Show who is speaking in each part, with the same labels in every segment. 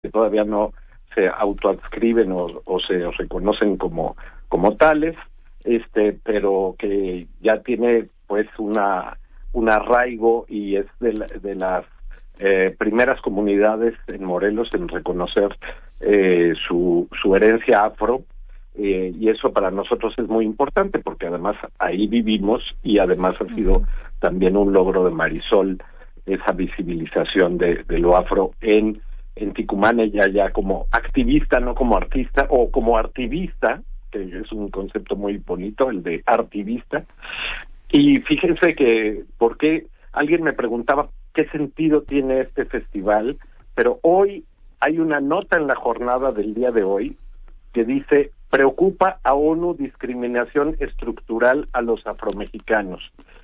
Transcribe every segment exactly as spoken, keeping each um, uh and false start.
Speaker 1: que todavía no se autoadscriben o, o se reconocen como como tales, este, pero que ya tiene pues una un arraigo y es de, la, de las eh, primeras comunidades en Morelos en reconocer eh, su su herencia afro. Eh, y eso para nosotros es muy importante porque además ahí vivimos y además ha sido uh-huh. también un logro de Marisol esa visibilización de, de lo afro en en Ticumán, ella ya como activista, no como artista, o como artivista, que es un concepto muy bonito, el de artivista. Y fíjense que, ¿por qué? Alguien me preguntaba qué sentido tiene este festival, pero hoy hay una nota en la jornada del día de hoy que dice: preocupa a ONU discriminación estructural a los afromexicanos.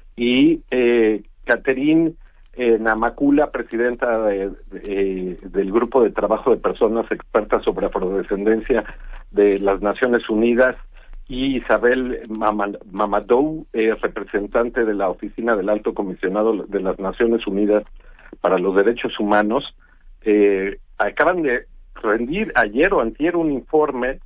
Speaker 1: Y eh, Catherine eh, Namacula, presidenta de, de, del Grupo de Trabajo de Personas Expertas sobre Afrodescendencia de las Naciones Unidas, y Isabel Mamadou, eh, representante de la Oficina del Alto Comisionado de las Naciones Unidas para los Derechos Humanos, eh, acaban de rendir ayer o antier un informe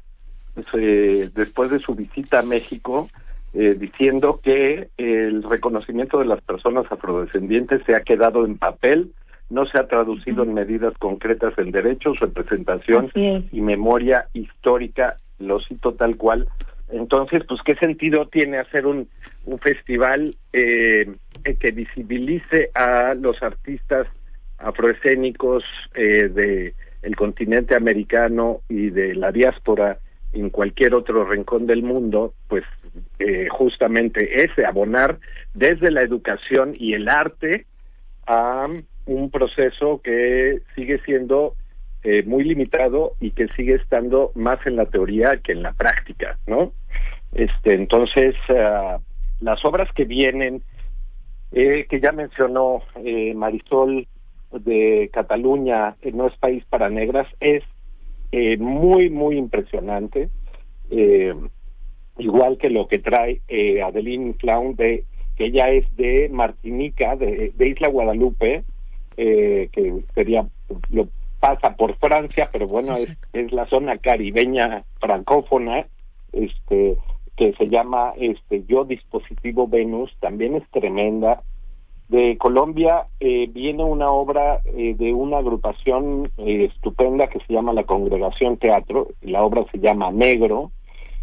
Speaker 1: Eh, después de su visita a México, eh, diciendo que el reconocimiento de las personas afrodescendientes se ha quedado en papel, no se ha traducido uh-huh. en medidas concretas en derechos, representación y memoria histórica, lo cito tal cual. Entonces, pues, ¿qué sentido tiene hacer un, un festival eh, que visibilice a los artistas afroescénicos eh, de el continente americano y de la diáspora en cualquier otro rincón del mundo? Pues eh, justamente ese, abonar desde la educación y el arte a un proceso que sigue siendo eh, muy limitado y que sigue estando más en la teoría que en la práctica, ¿no? Este, entonces, uh, las obras que vienen, eh, que ya mencionó eh, Marisol, de Cataluña, eh, No es país para negras, es Eh, muy, muy impresionante, eh, igual que lo que trae eh, Adeline Flaun, de, que ella es de Martinica, de, de Isla Guadalupe, eh, que sería, lo pasa por Francia, pero bueno, es, es la zona caribeña francófona, este, que se llama este Yo Dispositivo Venus, también es tremenda. De Colombia eh, viene una obra eh, de una agrupación eh, estupenda que se llama La Congregación Teatro, y la obra se llama Negro,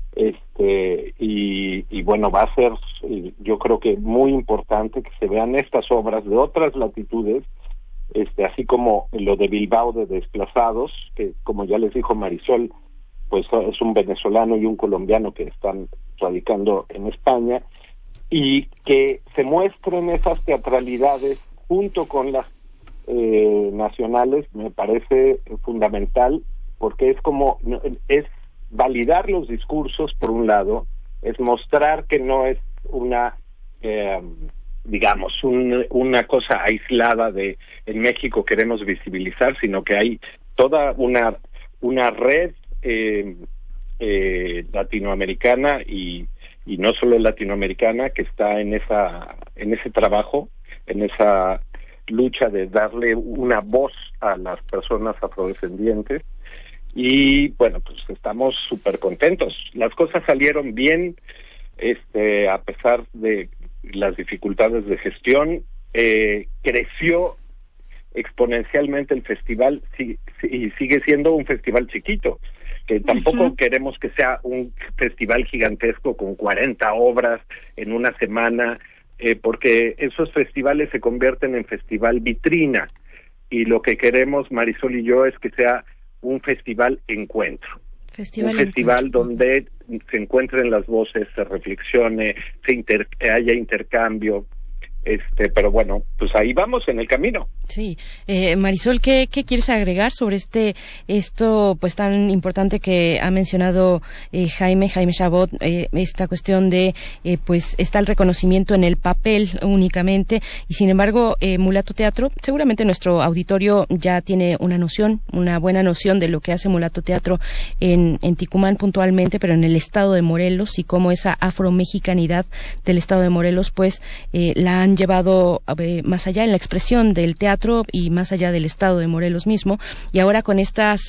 Speaker 1: este y, y bueno, va a ser, eh, yo creo que muy importante que se vean estas obras de otras latitudes, este así como lo de Bilbao de Desplazados, que como ya les dijo Marisol, pues es un venezolano y un colombiano que están radicando en España, y que se muestren esas teatralidades junto con las eh, nacionales me parece fundamental, porque es como, es validar los discursos por un lado, es mostrar que no es una, eh, digamos, un, una cosa aislada de en México queremos visibilizar, sino que hay toda una, una red eh, eh, latinoamericana y y no solo latinoamericana, que está en esa en ese trabajo, en esa lucha de darle una voz a las personas afrodescendientes. Y bueno, pues estamos súper contentos. Las cosas salieron bien, este a pesar de las dificultades de gestión. Eh, creció exponencialmente el festival, sí, sí, y sigue siendo un festival chiquito, que tampoco uh-huh. queremos que sea un festival gigantesco con cuarenta obras en una semana, eh, porque esos festivales se convierten en festival vitrina, y lo que queremos Marisol y yo es que sea un festival encuentro, festival un festival encuentro. Donde se encuentren las voces, se reflexione, se inter- haya intercambio. Este, pero bueno, pues ahí vamos en el camino.
Speaker 2: Sí, eh, Marisol, ¿qué, qué quieres agregar sobre este esto pues tan importante que ha mencionado eh, Jaime Jaime Chabot, eh, esta cuestión de eh, pues está el reconocimiento en el papel únicamente, y sin embargo eh, Mulato Teatro, seguramente nuestro auditorio ya tiene una noción, una buena noción de lo que hace Mulato Teatro en, en Ticumán puntualmente, pero en el estado de Morelos, y cómo esa afromexicanidad del estado de Morelos pues eh, la han han llevado eh, más allá en la expresión del teatro y más allá del estado de Morelos mismo, y ahora con estas